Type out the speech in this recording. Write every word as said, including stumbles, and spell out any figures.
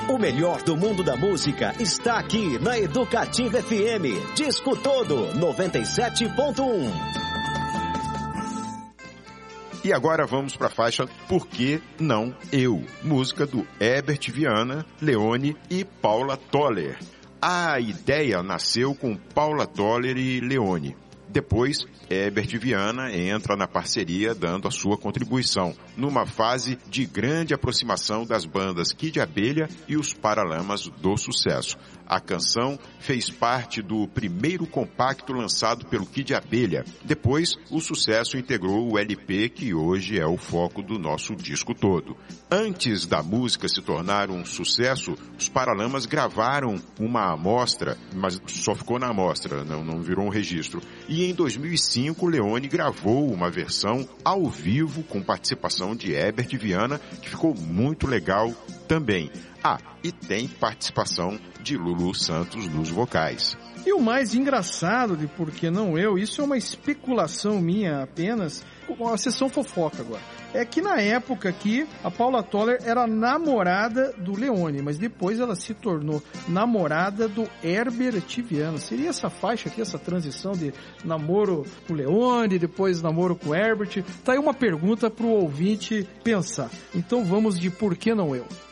O melhor do mundo da música está aqui na Educativa F M. Disco Todo, noventa e sete ponto um. E agora vamos para a faixa Por Que Não Eu? Música do Herbert Viana, Leone e Paula Toller. A ideia nasceu com Paula Toller e Leone. Depois, Herbert Viana entra na parceria dando a sua contribuição, numa fase de grande aproximação das bandas Kid Abelha e os Paralamas do Sucesso. A canção fez parte do primeiro compacto lançado pelo Kid Abelha. Depois, o Sucesso integrou o L P que hoje é o foco do nosso disco todo. Antes da música se tornar um sucesso, os Paralamas gravaram uma amostra, mas só ficou na amostra, não, não virou um registro. E em dois mil e cinco, Leone gravou uma versão ao vivo com participação de Herbert Viana, que ficou muito legal também. Ah, e tem participação de Lulu Santos nos vocais. E o mais engraçado de Por Que Não Eu, isso é uma especulação minha apenas, uma sessão fofoca agora, é que na época aqui a Paula Toller era namorada do Leone, mas depois ela se tornou namorada do Herbert Viana. Seria essa faixa aqui, essa transição de namoro com o Leone, depois namoro com o Herbert? Tá aí uma pergunta pro ouvinte pensar. Então vamos de Por Que Não Eu?